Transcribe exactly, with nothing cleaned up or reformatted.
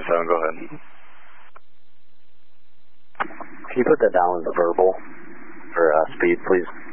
seven, go ahead. Can you put that down as a verbal for uh, speed, please?